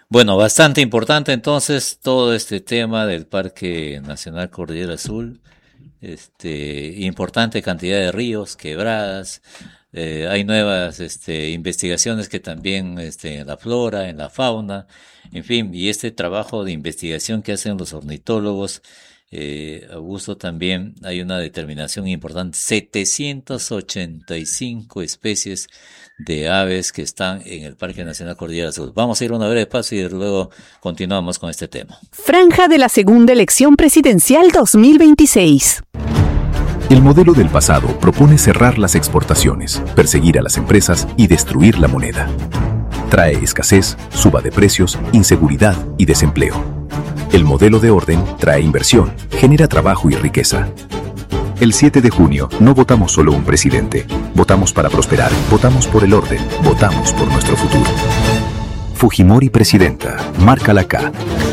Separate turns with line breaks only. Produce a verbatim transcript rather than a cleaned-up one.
Bueno, bastante importante entonces todo este tema del Parque Nacional Cordillera Azul. Este, importante cantidad de ríos, quebradas. Eh, hay nuevas este, investigaciones que también este, en la flora, en la fauna, en fin, y este trabajo de investigación que hacen los ornitólogos. Eh, Augusto, también hay una determinación importante: setecientas ochenta y cinco especies de aves que están en el Parque Nacional Cordillera Azul. Vamos a ir a una breve pausa y luego continuamos con este tema.
Franja de la segunda elección presidencial dos mil veintiséis.
El modelo del pasado propone cerrar las exportaciones, perseguir a las empresas y destruir la moneda. Trae escasez, suba de precios, inseguridad y desempleo. El modelo de orden trae inversión, genera trabajo y riqueza. El siete de junio no votamos solo un presidente, votamos para prosperar, votamos por el orden, votamos por nuestro futuro. Fujimori presidenta, marca la K.